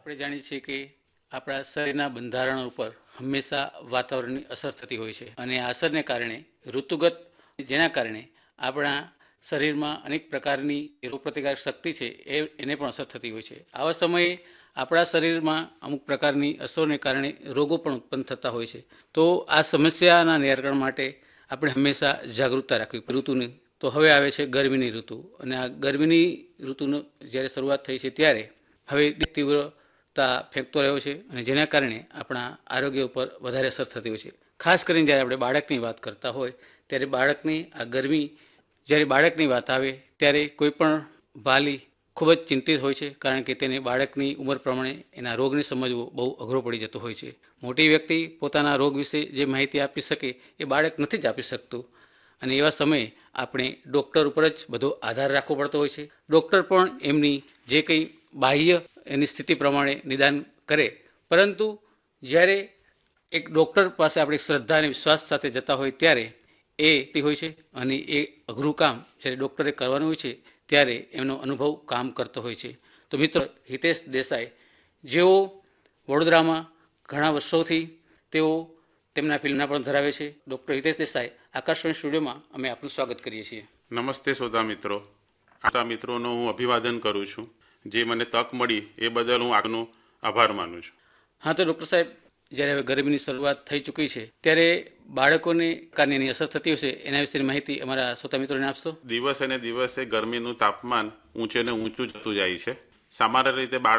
આપણે જાણીએ છીએ કે આપણા શરીરના બંધારણ ઉપર હંમેશા વાતાવરણની અસર થતી હોય છે અને આ અસરને કારણે ઋતુગત, જેના કારણે આપણા શરીરમાં અનેક પ્રકારની રોગપ્રતિકારક શક્તિ છે એને પણ અસર થતી હોય છે. આવા સમયે આપણા શરીરમાં અમુક પ્રકારની અસરોને કારણે રોગો પણ ઉત્પન્ન થતા હોય છે. તો આ સમસ્યાના નિરાકરણ માટે આપણે હંમેશા જાગૃતતા રાખવી ઋતુની. તો હવે આવે છે ગરમીની ઋતુ, અને આ ગરમીની ઋતુનો જ્યારે શરૂઆત થઈ છે ત્યારે હવે તીવ્રતા ફેંકતો રહ્યો છે અને જેના કારણે આપણા આરોગ્ય ઉપર વધારે અસર થતી હોય છે. ખાસ કરીને જ્યારે આપણે બાળકની વાત કરતા હોય ત્યારે બાળકની આ ગરમી, જ્યારે બાળકની વાત આવે ત્યારે કોઈ પણ વાલી ખૂબ જ ચિંતિત હોય છે, કારણ કે તેને બાળકની ઉંમર પ્રમાણે એના રોગને સમજવો બહુ અઘરો પડી જતો હોય છે. મોટી વ્યક્તિ પોતાના રોગ વિશે જે માહિતી આપી શકે એ બાળક નથી જ આપી શકતું, અને એવા સમયે આપણે ડૉક્ટર ઉપર જ બધો આધાર રાખવો પડતો હોય છે. ડૉક્ટર પણ એમની જે કંઈ બાહ્ય એની સ્થિતિ પ્રમાણે નિદાન કરે, પરંતુ જ્યારે એક ડૉક્ટર પાસે આપણે શ્રદ્ધા અને વિશ્વાસ સાથે જતા હોય ત્યારે એ તે હોય છે, અને એ અઘરું કામ જ્યારે ડૉક્ટરે કરવાનું હોય છે ત્યારે એમનો અનુભવ કામ કરતો હોય છે. તો મિત્રો, હિતેશ દેસાઈ, જેઓ વડોદરામાં ઘણા વર્ષોથી તેઓ તેમના ફિલ્મના પણ ધરાવે છે, ડૉક્ટર હિતેશ દેસાઈ, આકાશવાણી સ્ટુડિયોમાં અમે આપનું સ્વાગત કરીએ છીએ. નમસ્તે શ્રોતા મિત્રો. આ મિત્રોનો હું અભિવાદન કરું છું. જે મને તક મળી એ બદલ હું આપનો આભાર માનું છું. હા, તો ડૉક્ટર સાહેબ, જ્યારે હવે ગરમીની શરૂઆત થઈ ચૂકી છે ત્યારે બાળકોને કારણે એની અસર થતી હશે, એના વિશેની માહિતી અમારા શ્રોતા મિત્રોને આપશો? દિવસે ને દિવસે ગરમીનું તાપમાન ઊંચે ને ઊંચું જતું જાય છે. સામાન્ય રીતે